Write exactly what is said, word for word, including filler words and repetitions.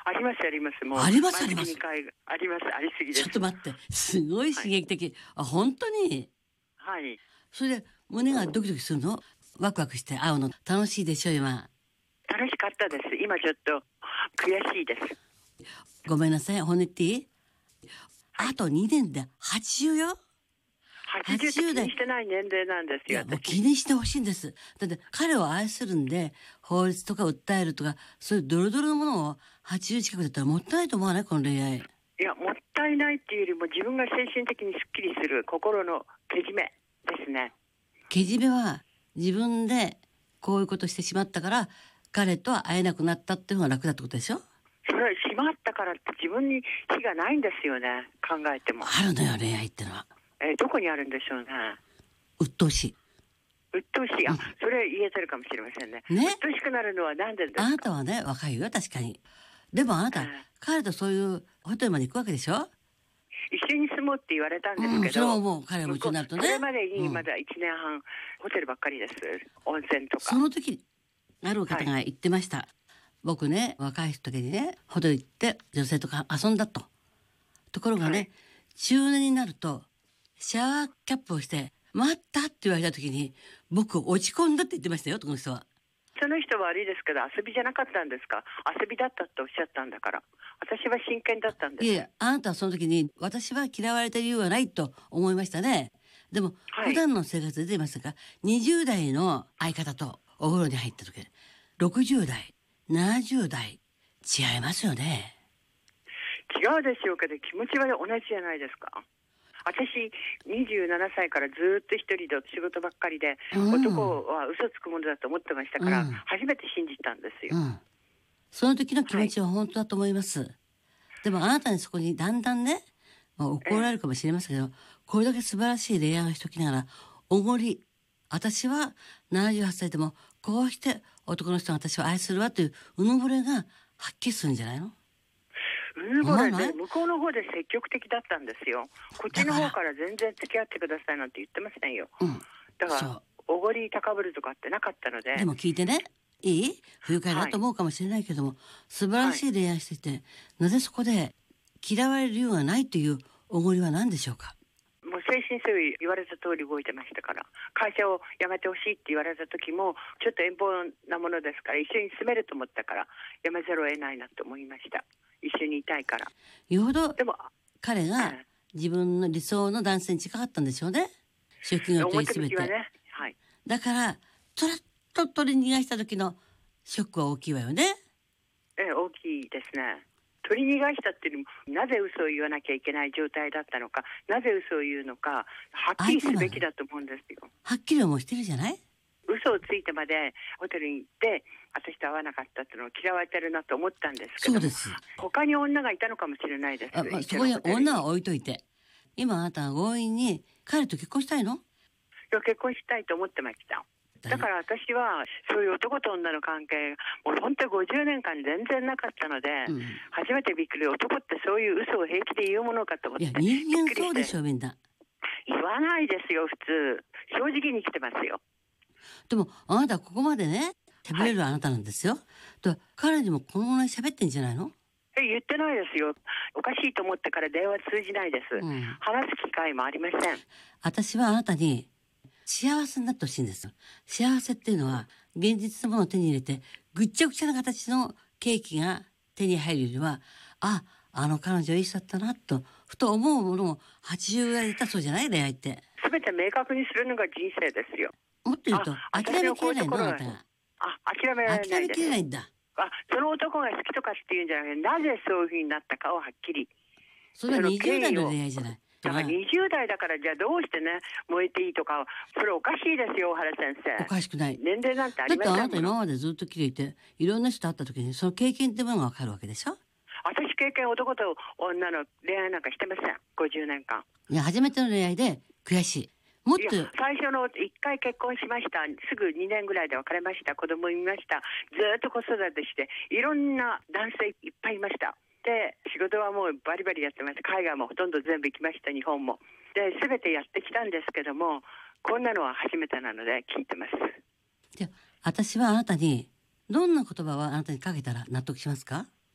ありますあります。もうありますあります。 にかいあります。ありすぎです。 ちょっと待って、すごい刺激的。はい、あ、本当に。 はい。 それで胸がドキドキするの？ワクワクして会うの楽しいでしょ今。 楽しかったです。今ちょっと悔しいです。 ごめんなさい、本音言っていい？はい、あとにねんではちじゅうよ。 はちじゅうって気にしてない年齢なんですよ。 いや、もう気にしてほしいんです。だって彼を愛するんで、法律とか訴えるとか、そういうドロドロのものをはちじゅう近くだったらもったいないと思わない？この恋愛。 いや、もったいないっていうよりも自分が精神的にすっきりする心のけじめですね。 けじめは自分でこういうことしてしまったから彼とは会えなくなったっていうのが楽だってことでしょ？ それはしまったからって自分に非がないんですよね。考えてもあるのよ恋愛ってのは。 えー、どこにあるんでしょうね。 鬱陶しい。 鬱陶しい。あ、うん、それ言えてるかもしれませんね。ね。鬱陶しくなるのはなんでですか？ あなたはね、若いよ確かに。でもあなた、えー、彼とそういうホテルまで行くわけでしょ？ 一緒に住もうって言われたんですけど、うん、 それはもう彼も一緒になるとね。 それまでにまだいちねんはん、うん、ホテルばっかりです。温泉とか。 その時ある方が言ってました、はい、僕ね若い時にねホテル行って女性とか遊んだと。ところがね、はい、中年になるとシャワーキャップをして待ったって言われた時に僕落ち込んだって言ってましたよ、この人は。 その人は悪いですけど遊びじゃなかったんですか？遊びだったっておっしゃったんだから。私は真剣だったんです。 いやいや、あなたはその時に私は嫌われた理由はないと思いましたね。でも、はい、普段の生活で出てましたか？にじゅう代の相方とお風呂に入った時ろくじゅう代ななじゅう代違いますよね。 違うでしょうけど気持ちは同じじゃないですか。私にじゅうななさいからずっと一人で仕事ばっかりで、うん、男は嘘つくものだと思ってましたから、うん、初めて信じたんですよ、うん、 その時の気持ちは本当だと思います、はい、でもあなたにそこにだんだんね、まあ、怒られるかもしれませんけど、これだけ素晴らしい恋愛をしときながらおごり、私はななじゅうはっさいでもこうして男の人が私を愛するわといううぬぼれがはっきりするんじゃないの？ うぬぼれで向こうの方で積極的だったんですよ。こっちの方から全然付き合ってくださいなんて言ってませんよ、うん、だからおごり高ぶるとかってなかったので。 でも聞いてね、いい不愉快だと思うかもしれないけども、はい、素晴らしい恋愛していて、はい、なぜそこで嫌われる理由がないというおごりは何でしょうか？ もう誠心誠意言われた通り動いてましたから。会社を辞めてほしいって言われた時もちょっと遠方なものですから一緒に住めると思ったから辞めざるを得ないなと思いました。一緒にいたいから。 よほどでも彼が自分の理想の男性に近かったんでしょうね。出勤を手に全て、 ね、はい、 だからトラッと取り逃がした時のショックは大きいわよね。 ええ、大きいですね。取り逃がしたっていうのもなぜ嘘を言わなきゃいけない状態だったのか、なぜ嘘を言うのかはっきりすべきだと思うんですよ。 はっきり思うしてるじゃない。 嘘をついてまでホテルに行って私と会わなかったっていうのを嫌われてるなと思ったんですけども、 そうです。 他に女がいたのかもしれないです。 あ、まあ、そこに女は置いといて今あなたは強引に彼と結婚したいの？いや、結婚したいと思ってました。だから私はそういう男と女の関係もう本当にごじゅうねんかん全然なかったので、うん、初めてびっくり。男ってそういう嘘を平気で言うものかと思って。いや人間そうでしょ。みんな言わないですよ普通。正直に生きてますよ。 でもあなたここまでね手ぶれるあなたなんですよ、はい、と彼にもこのぐらい喋ってんじゃないの？ え、言ってないですよ。おかしいと思ってから電話通じないです、うん、話す機会もありません。 私はあなたに幸せになってほしいんです。幸せっていうのは現実のものを手に入れてぐっちゃぐちゃな形のケーキが手に入るよりは、あ、あの彼女いい人だったなとふと思うものもはちじゅう代だったそうじゃない？恋愛って全て明確にするのが人生ですよ。 もっと言うと諦めきれないの？あなたがあ、諦められないです。 諦めきれないんだ。 あ、その男が好きとかっていうんじゃなくて、なぜそういう風になったかをはっきり。 それはにじゅう代の恋愛じゃない。 だからにじゅう代だからじゃあどうしてね燃えていいとか、それおかしいですよ大原先生。 おかしくない。 年齢なんてありませんもん。 だってあなた今までずっと綺麗いていろんな人と会った時にその経験ってものが分かるわけでしょ。 私経験男と女の恋愛なんかしてません。ごじゅうねんかん。 いや初めての恋愛で悔しい。もっと最初のいっかい結婚しました。すぐにねんぐらいで別れました。子供産みました。ずっと子育てしていろんな男性いっぱいいました。で仕事はもうバリバリやってました。海外もほとんど全部行きました。日本もで全てやってきたんですけども、こんなのは初めてなので聞いてます。 じゃあ私はあなたにどんな言葉はあなたにかけたら納得しますか？